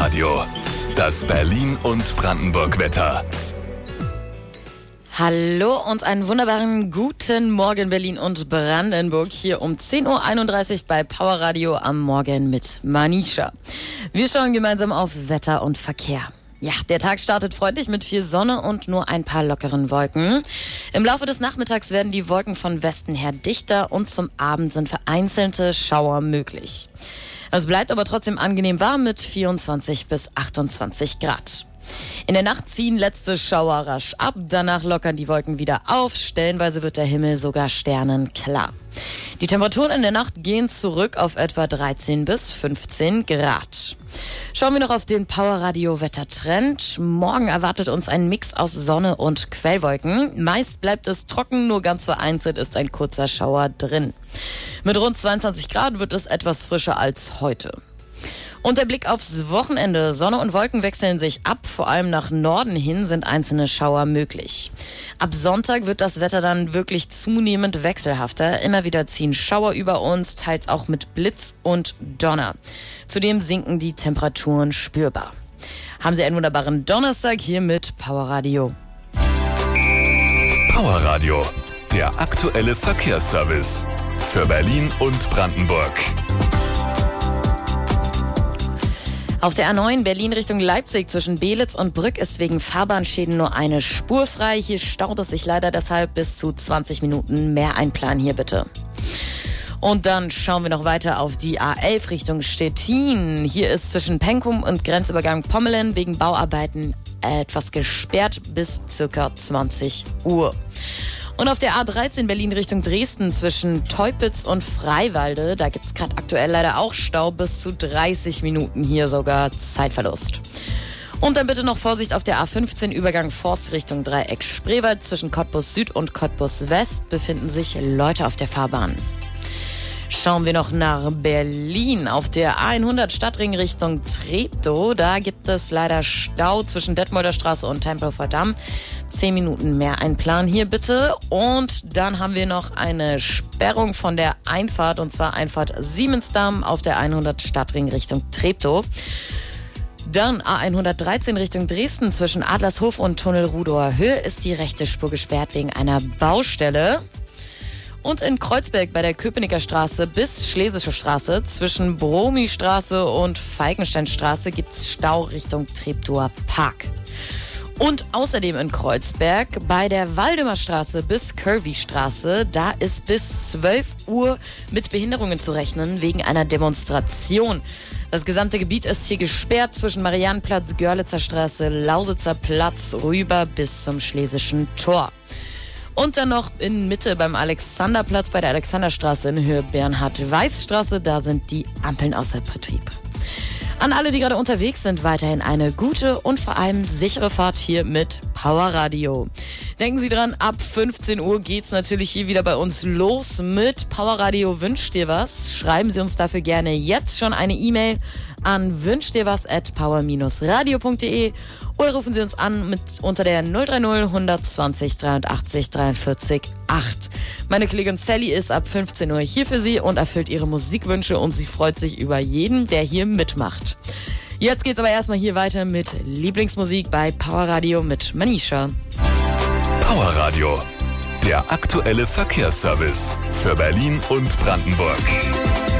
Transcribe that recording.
Radio, das Berlin- und Brandenburg-Wetter. Hallo und einen wunderbaren guten Morgen Berlin und Brandenburg hier um 10.31 Uhr bei Power Radio am Morgen mit Manisha. Wir schauen gemeinsam auf Wetter und Verkehr. Ja, der Tag startet freundlich mit viel Sonne und nur ein paar lockeren Wolken. Im Laufe des Nachmittags werden die Wolken von Westen her dichter und zum Abend sind vereinzelte Schauer möglich. Es bleibt aber trotzdem angenehm warm mit 24 bis 28 Grad. In der Nacht ziehen letzte Schauer rasch ab, danach lockern die Wolken wieder auf, stellenweise wird der Himmel sogar sternenklar. Die Temperaturen in der Nacht gehen zurück auf etwa 13 bis 15 Grad. Schauen wir noch auf den Power Radio Wettertrend. Morgen erwartet uns ein Mix aus Sonne und Quellwolken. Meist bleibt es trocken, nur ganz vereinzelt ist ein kurzer Schauer drin. Mit rund 22 Grad wird es etwas frischer als heute. Und der Blick aufs Wochenende. Sonne und Wolken wechseln sich ab. Vor allem nach Norden hin sind einzelne Schauer möglich. Ab Sonntag wird das Wetter dann wirklich zunehmend wechselhafter. Immer wieder ziehen Schauer über uns, teils auch mit Blitz und Donner. Zudem sinken die Temperaturen spürbar. Haben Sie einen wunderbaren Donnerstag hier mit Power Radio. Power Radio, der aktuelle Verkehrsservice für Berlin und Brandenburg. Auf der A9 Berlin Richtung Leipzig zwischen Belitz und Brück ist wegen Fahrbahnschäden nur eine Spur frei. Hier staut es sich leider deshalb bis zu 20 Minuten. Mehr einplanen hier bitte. Und dann schauen wir noch weiter auf die A11 Richtung Stettin. Hier ist zwischen Penkum und Grenzübergang Pommelen wegen Bauarbeiten etwas gesperrt bis circa 20 Uhr. Und auf der A13 Berlin Richtung Dresden zwischen Teupitz und Freiwalde, da gibt es gerade aktuell leider auch Stau, bis zu 30 Minuten hier sogar Zeitverlust. Und dann bitte noch Vorsicht auf der A15 Übergang Forst Richtung Dreieck Spreewald. Zwischen Cottbus Süd und Cottbus West befinden sich Leute auf der Fahrbahn. Schauen wir noch nach Berlin. Auf der A100 Stadtring Richtung Treptow, da gibt es leider Stau zwischen Detmolder Straße und Tempelhofer Damm. 10 Minuten mehr einplanen hier bitte. Und dann haben wir noch eine Sperrung von der Einfahrt, und zwar Einfahrt Siemensdamm auf der 100 Stadtring Richtung Treptow. Dann A113 Richtung Dresden zwischen Adlershof und Tunnel Rudower Höhe ist die rechte Spur gesperrt wegen einer Baustelle. Und in Kreuzberg bei der Köpenicker Straße bis Schlesische Straße zwischen Bromi-Straße und Falkensteinstraße gibt es Stau Richtung Treptower Park. Und außerdem in Kreuzberg bei der Waldemarstraße bis Curvy-Straße, da ist bis 12 Uhr mit Behinderungen zu rechnen wegen einer Demonstration. Das gesamte Gebiet ist hier gesperrt zwischen Mariannenplatz, Görlitzer Straße, Lausitzer Platz rüber bis zum Schlesischen Tor. Und dann noch in Mitte beim Alexanderplatz bei der Alexanderstraße in Höhe Bernhard-Weiß-Straße, da sind die Ampeln außer Betrieb. An alle, die gerade unterwegs sind, weiterhin eine gute und vor allem sichere Fahrt hier mit Power Radio. Denken Sie dran, ab 15 Uhr geht's natürlich hier wieder bei uns los mit Power Radio Wünsch dir was. Schreiben Sie uns dafür gerne jetzt schon eine E-Mail an wünschdirwas@power-radio.de oder rufen Sie uns an unter der 030 120 83 43 8. Meine Kollegin Sally ist ab 15 Uhr hier für Sie und erfüllt Ihre Musikwünsche und sie freut sich über jeden, der hier mitmacht. Jetzt geht's aber erstmal hier weiter mit Lieblingsmusik bei Power Radio mit Manisha. Power Radio, der aktuelle Verkehrsservice für Berlin und Brandenburg.